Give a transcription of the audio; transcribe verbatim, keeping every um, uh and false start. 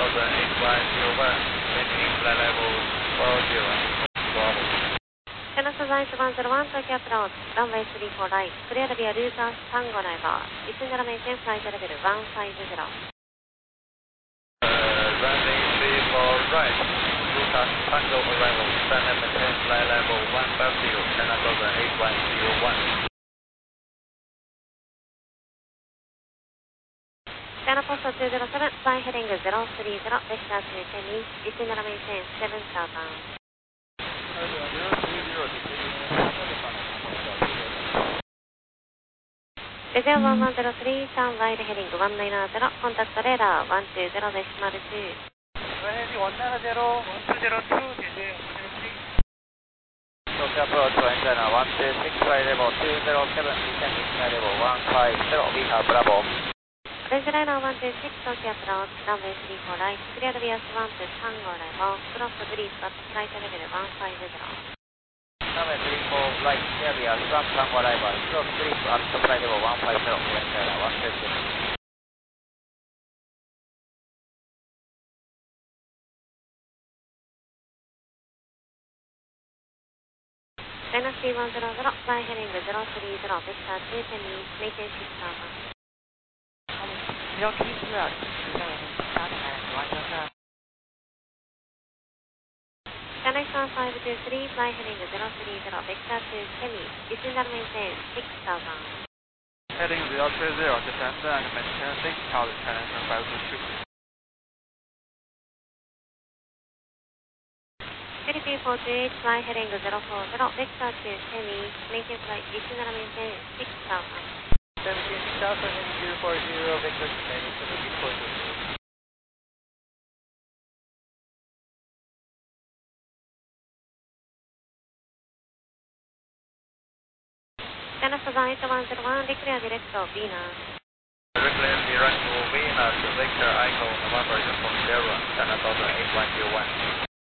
thousand eight one zero one, maintain flight level four zero. Bravo. China Southern one zero one, Tokyo approach, runway three four right, clear via Lucas Tango arrival, descend and maintain flight level one five zero. Uh, runway three four right, Lucas Tango arrival, descend and maintain flight level one five zero, China Southern eight one zero one. China Postal two zero seven, fly heading zero three zero, vector to Kemi, descend and maintain seven thousand. Visual one one zero three, turn wide heading one nine zero, contact radar one two zero decimal two. Heading one nine zero, one two zero two, descend Tokyo approach to antenna one two six, flight level two zero seven, descend flight level one five zero, we have Bravo. Redliner one two six, Tokyo approach, runway three four right, clear via Swan to Tango arrival, cross breeze at flight level one five zero. Runway three four right, clear via Swan Tango arrival, cross breeze at flight level one five zero, antenna one two six. China C one zero zero, fly heading zero three zero, vector to Kemi, maintain six thousand. Your key throughout, starting at one zero seven. China Eastern five two three, fly heading zero three zero, vector to Kemi, descend and maintain six thousand. Heading zero three zero, descend and maintain six thousand, China Eastern five two three. Philippine four two eight, fly heading zero four zero, vector to Kemi, maintain flight, descend and maintain six thousand. seventeen six thousand, heading zero four zero, vector to Kemi, seventeen four zero. China Southern eight one zero one, declare direct to Venus. Reclaim direct to Venus, Victor Echo, November Uniform Sierra, China Southern eight one zero one.